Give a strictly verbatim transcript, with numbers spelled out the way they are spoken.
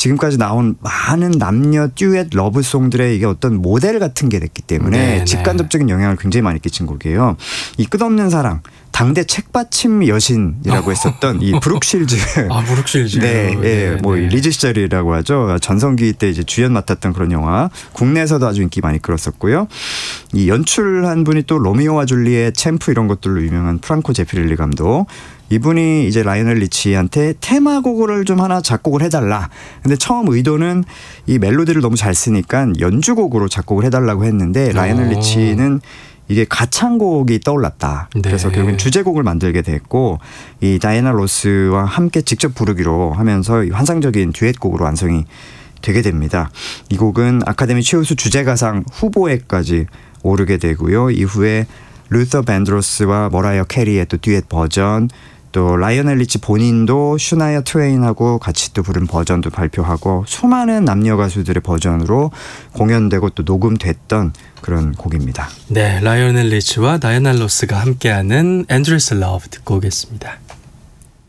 지금까지 나온 많은 남녀 듀엣 러브송들의 이게 어떤 모델 같은 게 됐기 때문에 네네. 직간접적인 영향을 굉장히 많이 끼친 곡이에요. 이 끝없는 사랑, 당대 책받침 여신이라고 했었던 이 브룩 실즈. 아, 브룩 실즈. 네, 예, 네, 뭐 네. 리즈 시절이라고 하죠. 전성기 때 이제 주연 맡았던 그런 영화. 국내에서도 아주 인기 많이 끌었었고요. 이 연출한 분이 또 로미오와 줄리엣, 챔프 이런 것들로 유명한 프랑코 제피렐리 감독. 이분이 이제 라이오넬 리치한테 테마곡을 좀 하나 작곡을 해달라. 근데 처음 의도는 이 멜로디를 너무 잘 쓰니까 연주곡으로 작곡을 해달라고 했는데 라이오넬 리치는 이게 가창곡이 떠올랐다. 네. 그래서 결국엔 주제곡을 만들게 됐고 이 다이애나 로스와 함께 직접 부르기로 하면서 환상적인 듀엣곡으로 완성이 되게 됩니다. 이 곡은 아카데미 최우수 주제가상 후보에까지 오르게 되고요. 이후에 루터 밴드로스와 머라이어 캐리의 또 듀엣 버전, 또 라이오넬 리치 본인도 슈나이어 트웨인하고 같이 또 부른 버전도 발표하고 수많은 남녀 가수들의 버전으로 공연되고 또 녹음됐던 그런 곡입니다. 네, 라이오넬 리치와 다이애나 로스가 함께하는 Endless Love 듣고 오겠습니다.